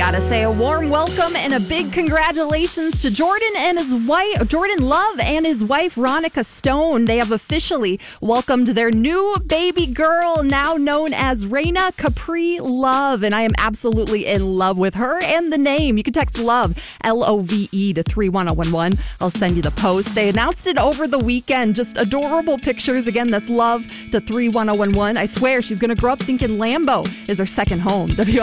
Gotta say a warm welcome and a big congratulations to Jordan Love and his wife, Ronica Stone. They have officially welcomed their new baby girl, now known as Raina Capri Love. And I am absolutely in love with her and the name. You can text LOVE, LOVE, to 31011. I'll send you the post. They announced it over the weekend. Just adorable pictures. Again, that's LOVE to 31011. I swear she's going to grow up thinking Lambo is her second home.